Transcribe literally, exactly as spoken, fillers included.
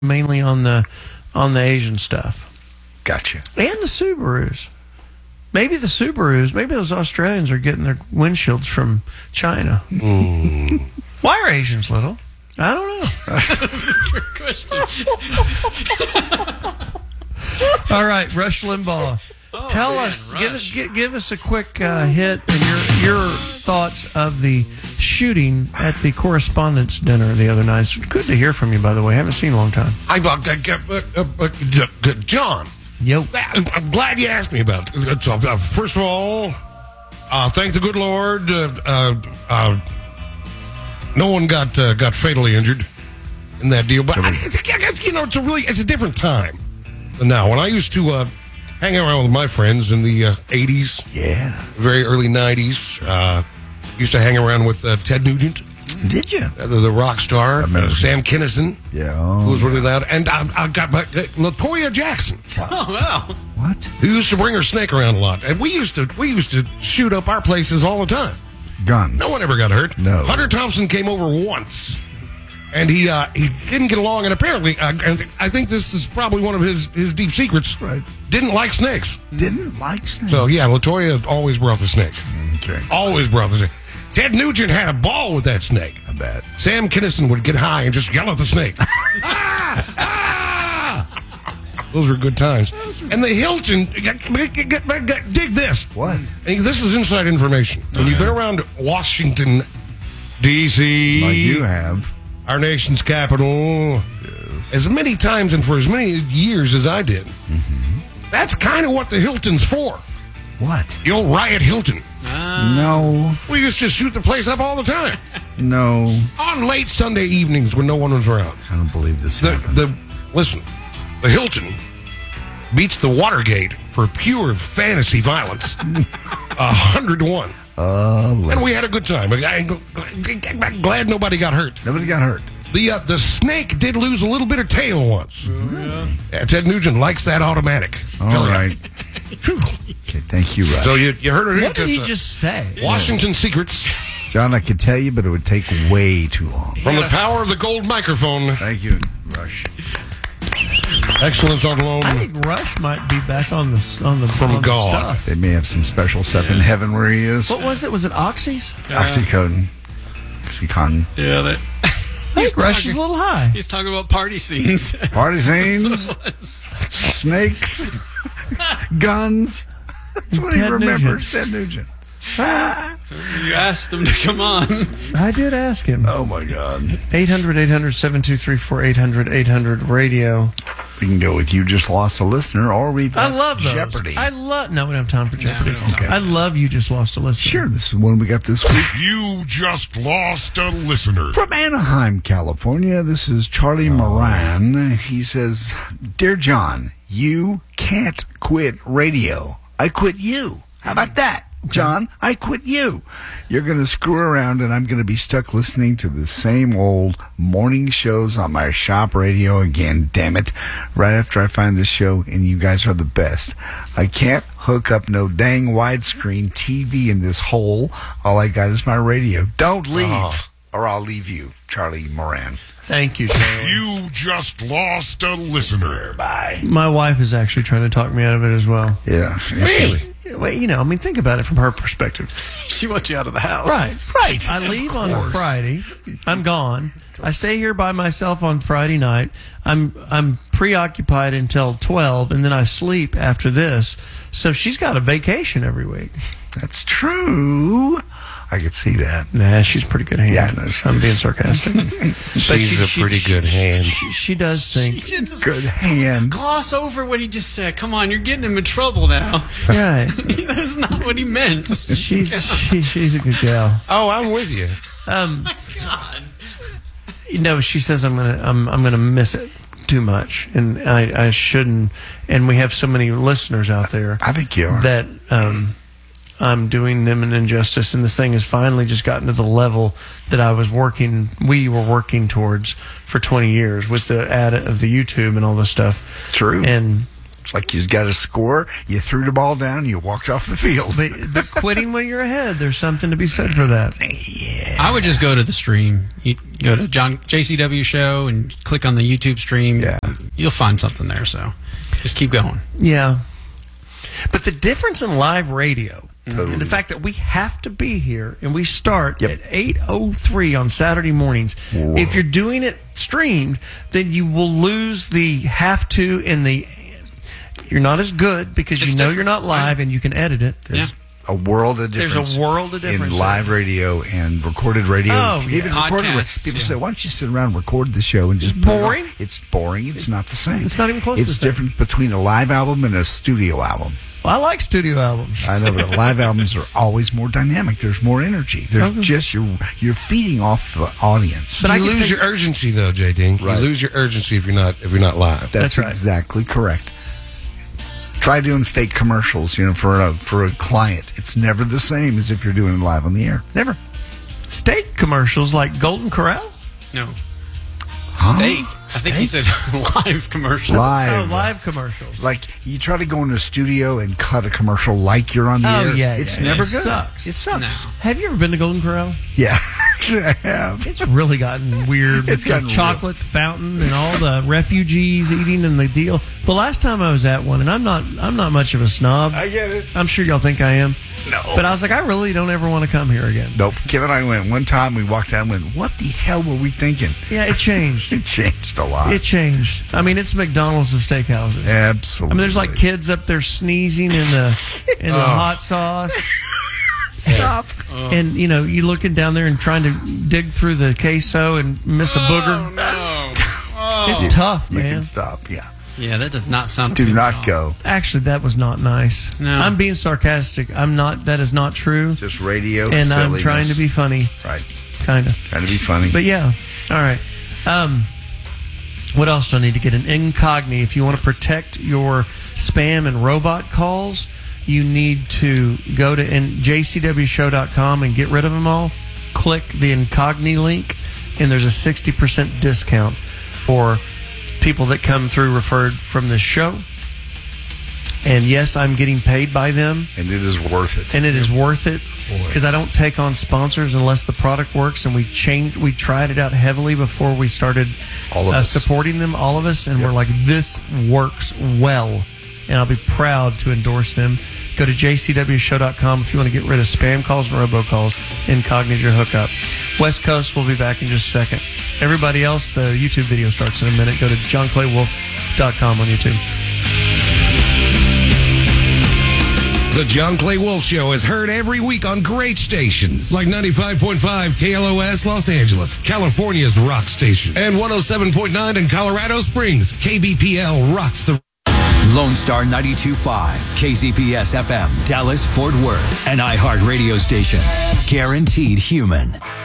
mainly on the on the Asian stuff. Gotcha. And the Subarus. Maybe the Subarus, maybe those Australians are getting their windshields from China. Mm. Why are Asians little? I don't know. This is a good question. All right, Rush Limbaugh. Oh, Tell man, us, Rush. give, us give, give us a quick uh, hit and your your thoughts of the shooting at the Correspondents' Dinner the other night. It's good to hear from you, by the way. Haven't seen you in a long time. I, uh, uh, uh, uh, uh, John, Yo. I'm glad you asked me about it. So, uh, first of all, uh, thank the good Lord. Uh, uh, uh, no one got uh, got fatally injured in that deal. But I, you know, it's a really it's a different time than now. When I used to uh, hang around with my friends in the uh, eighties, Yeah. very early nineties, uh, used to hang around with uh, Ted Nugent, Did you? uh, the, the rock star, remember. uh, Sam Kinison, Yeah. Oh, who was really loud, and I, I got my, uh, LaToya Jackson, Oh, wow. what? who used to bring her snake around a lot, and we used to we used to shoot up our places all the time. Guns. No one ever got hurt. No. Hunter Thompson came over once, and he uh, he didn't get along, and apparently, uh, and I think this is probably one of his, his deep secrets. Right. Didn't like snakes. Didn't like snakes. So yeah, LaToya always brought the snake. Okay. Always brought the snake. Ted Nugent had a ball with that snake. I bet. Sam Kinison would get high and just yell at the snake. ah! Ah! Those were good times. And the Hilton, dig this. What? Hey, this is inside information. When you've been around Washington, D C, Like you have. our nation's capital, as many times and for as many years as I did, that's kind of what the Hilton's for. What? The old Riot Hilton. No. We used to shoot the place up all the time. No. On late Sunday evenings when no one was around. I don't believe this The, happened. the Listen, the Hilton beats the Watergate for pure fantasy violence. A hundred to one. Uh, And we had a good time. I'm glad nobody got hurt. Nobody got hurt. The uh, the snake did lose a little bit of tail once. Yeah, Ted Nugent likes that automatic. All Tell ya. right. Okay, thank you, Rush. So you you heard it. What did he It's, uh, just say? Washington Secrets John, I could tell you, but it would take way too long. from the power of the gold microphone. Thank you, Rush. Excellence on loan. I think Rush might be back on the on the From on the God. stuff. They may have some special stuff in heaven where he is. What was it? Was it Oxys? Oxycodone. Oxycontin. Yeah, that. I think Rush is a little high. He's talking about party scenes. Party scenes. Snakes. Guns. That's what he Ted remembers. Ted Nugent. You asked him to come on. I did ask him. Oh, my God. eight hundred, eight hundred, seven two three four, eight hundred, eight hundred radio. We can go with You Just Lost a Listener, or we've I got love those. Jeopardy. I love. No, we don't have time for Jeopardy. we don't have time. I love You Just Lost a Listener. Sure, this is one we got this week. You just lost a listener. From Anaheim, California, this is Charlie Moran. He says, Dear John, you can't quit radio. I quit you. How about that? John, I quit you. You're going to screw around and I'm going to be stuck listening to the same old morning shows on my shop radio again, damn it. Right after I find this show, and you guys are the best. I can't hook up no dang widescreen T V in this hole. All I got is my radio. Don't leave, Oh. or I'll leave you, Charlie Moran. Thank you, Charlie. You just lost a listener. Bye. My wife is actually trying to talk me out of it as well. Yeah. Really? Well, you know, I mean, think about it from her perspective. She wants you out of the house. Right. Right. I leave on course. Friday. I'm gone. I stay here by myself on Friday night. I'm I'm preoccupied until twelve, and then I sleep after this. So she's got a vacation every week. That's true. I could see that. Nah, she's a pretty good hand. Yeah, I know. I'm being sarcastic. But She's she- a she- pretty good hand. She, she does You think. should just Good hand. gloss over what he just said. Come on, you're getting him in trouble now. Right. That's not what he meant. She's she, she's a good gal. Oh, I'm with you. Um, God. you know, she says I'm gonna I'm I'm gonna miss it too much, and I I shouldn't. And we have so many listeners out there I think you are. that um, I'm doing them an injustice, and this thing has finally just gotten to the level that I was working, we were working towards for twenty years with the ad of the YouTube and all this stuff. True. And It's like you got a score, you threw the ball down, you walked off the field. But, but quitting when you're ahead, there's something to be said for that. Yeah. I would just go to the stream. You go to John J C W show and click on the YouTube stream. Yeah. You'll find something there. So just keep going. Yeah. But the difference in live radio, Totally. and the fact that we have to be here and we start Yep. at eight oh three on Saturday mornings. Whoa. If you're doing it streamed, then you will lose the have to and the you're not as good because It's you know different. you're not live and you can edit it. Yeah. A world of There's difference. a world of difference in live radio and recorded radio. Oh, yeah. Even recorded radio. Podcasts, People yeah. say, "Why don't you sit around and record the show and just put it on?" boring? It's boring. It's not the same. It's not even close to It's the same. different between a live album and a studio album. Well, I like studio albums. I know, but live albums are always more dynamic. There's more energy. There's Okay. just you're you're feeding off the audience. But you I can lose tell your you- urgency though, J D. Right. You lose your urgency if you're not if you're not live. That's, That's right. exactly correct. Try doing fake commercials, you know, for a for a client. It's never the same as if you're doing it live on the air. Never. Steak commercials like Golden Corral. No. Huh? Steak. I think he said live commercial. Live. Oh, live commercials. Like you try to go into a studio and cut a commercial like you're on the Oh, air. yeah, it's yeah. never It good. sucks. It sucks. No. Have you ever been to Golden Corral? Yeah, actually I have. It's really gotten weird. It's It's got gotten chocolate fountain and all the refugees eating and the deal. The last time I was at one, and I'm not, I'm not much of a snob. I get it. I'm sure y'all think I am. No. But I was like, I really don't ever want to come here again. Nope. Kim and I went one time. We walked out and went, "What the hell were we thinking?" Yeah, it changed. It changed a lot. It changed. I mean, it's McDonald's of steakhouses. Absolutely. I mean, there's like kids up there sneezing in the in the Oh. hot sauce. Stop. And you know, you looking down there and trying to dig through the queso and miss a booger. No. Oh. It's tough, You man. can stop. Yeah. Yeah, that does not sound Do good at not all. go. Actually, that was not nice. No. I'm being sarcastic. I'm not. That is not true. Just radio. And I'm silliness. trying to be funny, right. kind of. Trying to be funny. But yeah. All right. Um, what else do I need to get? An Incogni. If you want to protect your spam and robot calls, you need to go to j c w show dot com and get rid of them all. Click the Incogni link, and there's a sixty percent discount for people that come through referred from this show. And yes, I'm getting paid by them, and it is worth it. and it is worth it because I don't take on sponsors unless the product works. And we changed, we tried it out heavily before we started All of uh, us. supporting them, all of us, and Yep. we're like, this works well, and I'll be proud to endorse them. Go to j c w show dot com if you want to get rid of spam calls and robocalls. Incogni's your hookup. West Coast, we'll be back in just a second. Everybody else, the YouTube video starts in a minute. Go to john clay wolf dot com on YouTube. The John Clay Wolf Show is heard every week on great stations like ninety-five point five K L O S Los Angeles, California's rock station, and one oh seven point nine in Colorado Springs. K B P L rocks the... Lone Star ninety-two point five, K Z P S F M, Dallas, Fort Worth, an iHeart radio station. Guaranteed human.